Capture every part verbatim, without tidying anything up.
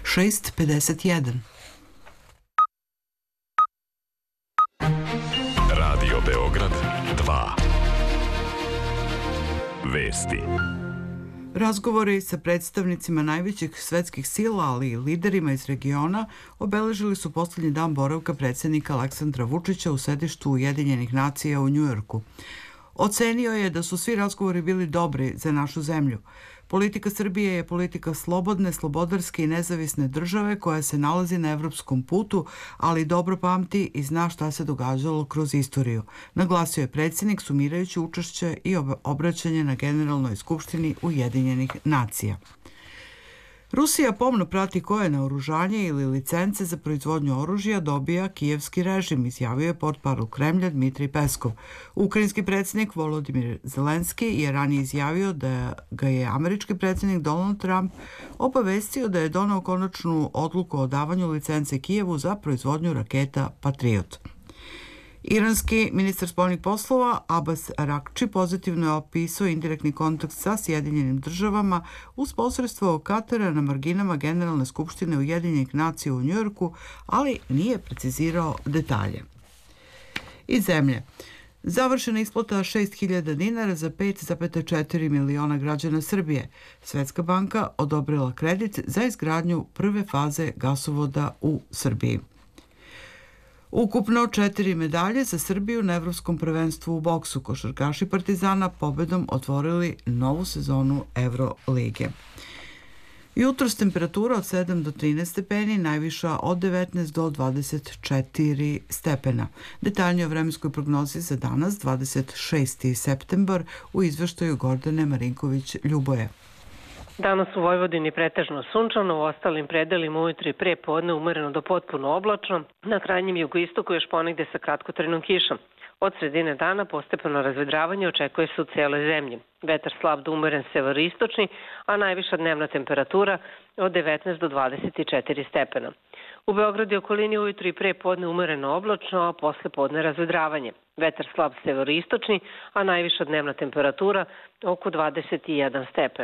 šest pedeset jedan. Radio Beograd dva. Vesti. Razgovori sa predstavnicima najvećih svetskih sila, ali i liderima iz regiona, obeležili su posljednji dan boravka predsjednika Aleksandra Vučića u sedištu Ujedinjenih nacija u Njujorku. Ocenio je da su svi razgovori bili dobri za našu zemlju. Politika Srbije je politika slobodne, slobodarske i nezavisne države koja se nalazi na evropskom putu, ali dobro pamti i zna šta se događalo kroz istoriju. Naglasio je predsjednik sumirajući učešće i obraćanje na Generalnoj skupštini Ujedinjenih nacija. Rusija pomno prati koje naoružanje ili licence za proizvodnju oružja dobija kijevski režim, izjavio je portparol Kremlja Dmitrij Peskov. Ukrajinski predsjednik Volodimir Zelenski je ranije izjavio da ga je američki predsjednik Donald Trump obavestio da je doneo konačnu odluku o davanju licence Kijevu za proizvodnju raketa Patriot. Iranski ministar spoljnih poslova Abbas Arakči pozitivno je opisao indirektni kontakt sa Sjedinjenim državama uz posredstvo Katara na marginama Generalne skupštine Ujedinjenih nacija u Njujorku, ali nije precizirao detalje. Iz zemlje. Završena isplata šest hiljada dinara za pet zarez četiri miliona građana Srbije. Svetska banka odobrila kredit za izgradnju prve faze gasovoda u Srbiji. Ukupno četiri medalje za Srbiju na Evropskom prvenstvu u boksu. Košarkaši Partizana pobedom otvorili novu sezonu Evrolige. Jutros temperatura od sedam do trinaest stepeni, najviša od devetnaest do dvadeset četiri stepena. Detaljnije o vremenskoj prognozi za danas, dvadeset šesti septembar, u izveštaju Gordane Marinković-Ljuboje. Danas u Vojvodini pretežno sunčano, u ostalim predelima ujutro i pre podne umereno do potpuno oblačno, na krajnjem jugoistoku još ponegde sa kratkotrenom kišom. Od sredine dana postepeno razvedravanje očekuje se u cijeloj zemlji. Vetar slab do umeren severistočni, a najviša dnevna temperatura od devetnaest do dvadeset četiri stepena. U Beogradu i okolini ujutro i pre podne umereno oblačno, a posle podne razvedravanje. Vetar slab severistočni, a najviša dnevna temperatura oko dvadeset jedan stepen.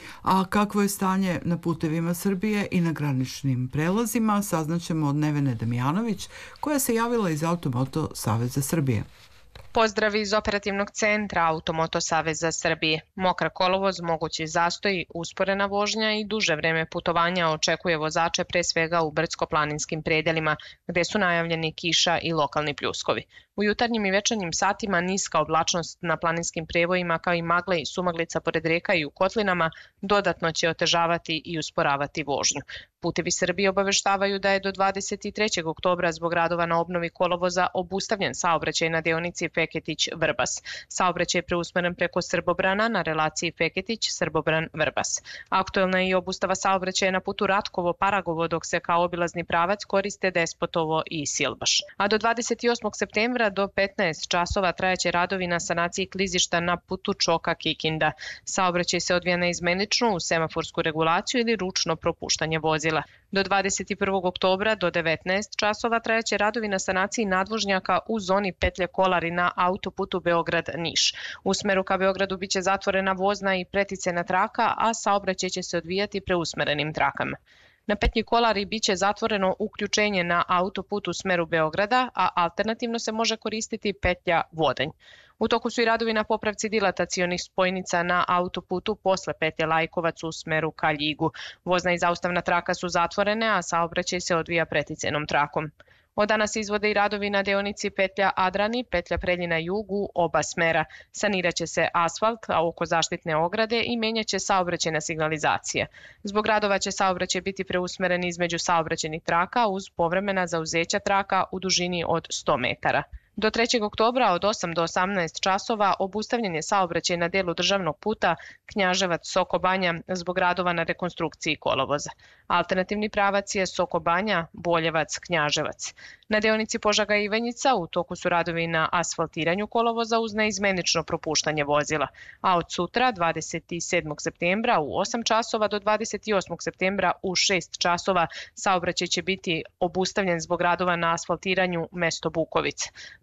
A kakvo je stanje na putevima Srbije i na graničnim prelazima, saznaćemo od Nevene Damjanović, koja se javila iz Automoto Saveza Srbije. Pozdrav iz operativnog centra Automoto Saveza Srbije. Mokar kolovoz, mogući zastoj, usporena vožnja i duže vreme putovanja očekuje vozače pre svega u brdsko-planinskim predelima, gde su najavljeni kiša i lokalni pljuskovi. U jutarnjim i večernjim satima niska oblačnost na planinskim prevojima kao i magle i sumaglica pored reka i u kotlinama dodatno će otežavati i usporavati vožnju. Putevi Srbije obaveštavaju da je do dvadeset trećeg oktobra zbog radova na obnovi kolovoza obustavljen saobraćaj na deonici Feketić-Vrbas. Saobraćaj je preusmeren preko Srbobrana na relaciji Feketić-Srbobran-Vrbas. Aktuelna je i obustava saobraćaja na putu Ratkovo-Paragovo, dok se kao obilazni pravac koriste Despotovo i Silbaš. A do dvadeset osmog septembra do petnaest časova trajaće radovi na sanaciji klizišta na putu Čoka-Kikinda. Saobraćaj se odvija neizmenično u semaforsku regulaciju ili ručno propuštanje vozila. Do dvadeset prvog oktobra do devetnaest časova trajaće radovi na sanaciji nadvožnjaka u zoni petlje Kolari na autoputu Beograd-Niš. U smeru ka Beogradu biće zatvorena vozna i preticena traka, a saobraćaj će se odvijati preusmerenim trakama. Na petlji Kolari biće zatvoreno uključenje na autoput u smeru Beograda, a alternativno se može koristiti petlja Vodanj. U toku su i radovi na popravci dilatacionih spojnica na autoputu posle petlje Lajkovac u smeru ka Ljigu. Vozna i zaustavna traka su zatvorene, a saobraćaj se odvija preticenom trakom. Od danas izvode i radovi na deonici petlja Adrani, petlja Preljina jug u oba smera. Saniraće se asfalt, a oko zaštitne ograde i menjaće saobraćajna signalizacija. Zbog radova će saobraćaj biti preusmeren između saobraćajnih traka uz povremena zauzeća traka u dužini od sto metara. Do trećeg oktobra od osam do osamnaest časova obustavljen je saobraćaj na delu državnog puta Knjaževac-Soko Banja zbog radova na rekonstrukciji kolovoza. Alternativni pravac je Soko Banja, Boljevac-Knjaževac. Na deonici Požega-Ivanjica u toku su radovi na asfaltiranju kolovoza uz neizmenično propuštanje vozila, a od sutra dvadeset sedmog septembra u osam časova do dvadeset osmog septembra u šest časova saobraćaj će biti obustavljen zbog radova na asfaltiranju mesto Bukovice.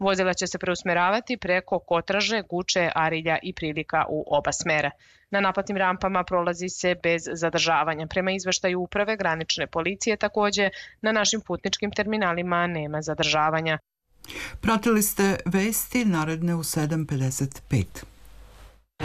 Vozila će se preusmeravati preko Kotraže, Guče, Arilja i Prilika u oba smera. Na naplatnim rampama prolazi se bez zadržavanja. Prema izveštaju uprave granične policije takođe na našim putničkim terminalima nema zadržavanja. Pratili ste vesti naredne u sedam pedeset pet.